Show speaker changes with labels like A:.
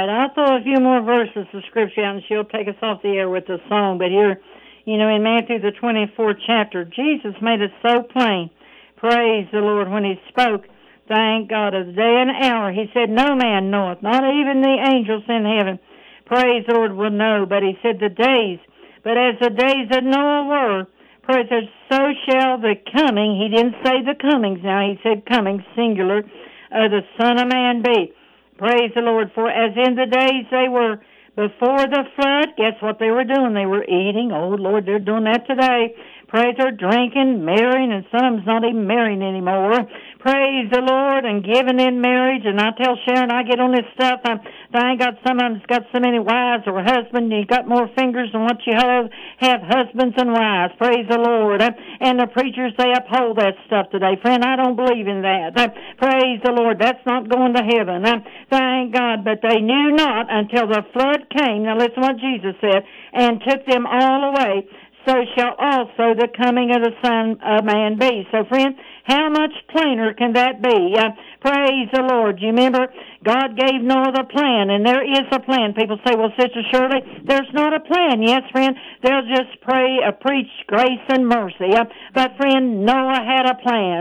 A: right. I'll throw a few more verses of Scripture out, and she'll take us off the air with a song. But here, in Matthew the 24th chapter, Jesus made it so plain. Praise the Lord. When he spoke, thank God, of the day and hour, he said, no man knoweth, not even the angels in heaven. Praise the Lord will know. But he said the days, but as the days of Noah were, praise the Lord, so shall the coming, he didn't say the comings now, he said coming, singular, of the Son of Man be. Praise the Lord. For as in the days they were before the flood, guess what they were doing? They were eating. Oh, Lord, they're doing that today. Praise the Lord, drinking, marrying, and some of them's not even marrying anymore. Praise the Lord, and giving in marriage. And I tell Sharon, I get on this stuff. Thank God some of them's got so many wives or husbands. You got more fingers than what you have husbands and wives. Praise the Lord. And the preachers, they uphold that stuff today. Friend, I don't believe in that. Praise the Lord. That's not going to heaven. Thank God. But they knew not until the flood came. Now listen what Jesus said. And took them all away. So shall also the coming of the Son of Man be. So, friend, how much plainer can that be? Praise the Lord. You remember, God gave Noah the plan, and there is a plan. People say, well, Sister Shirley, there's not a plan. Yes, friend, they'll just preach grace and mercy. But, friend, Noah had a plan.